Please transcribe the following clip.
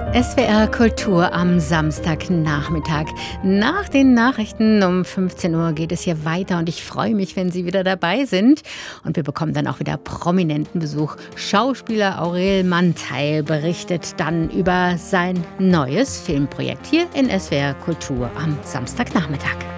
SWR Kultur am Samstagnachmittag. Nach den Nachrichten um 15 Uhr geht es hier weiter und ich freue mich, wenn Sie wieder dabei sind. Und wir bekommen dann auch wieder prominenten Besuch. Schauspieler Aurel Manteil berichtet dann über sein neues Filmprojekt hier in SWR Kultur am Samstagnachmittag.